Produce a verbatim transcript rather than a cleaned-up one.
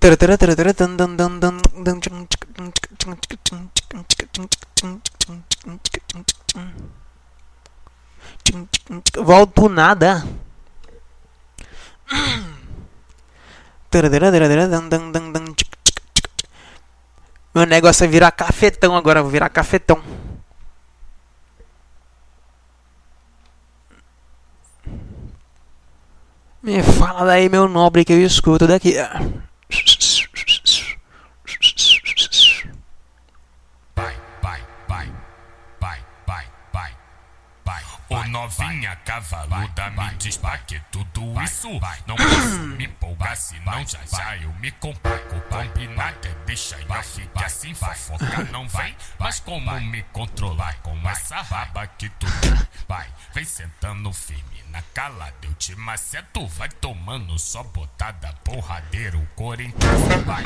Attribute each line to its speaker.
Speaker 1: Volto nada. Meu negócio é virar cafetão agora. Vou virar cafetão. Me fala daí, meu nobre, que eu escuto daqui.
Speaker 2: Vai, vai, vai, vai, vai, vai, vai. Ô novinha cavaluda, me diz pra que tudo isso? Não posso me empolgar, senão já já eu me complico. Combinar é deixa eu ficar assim, fofoca não vem. Mas como me controlar com essa raba que tu tem? Vai, vem sentando firme na calada, eu te maceto. Vai tomando só botada, porradeiro, Corinthians. Vai,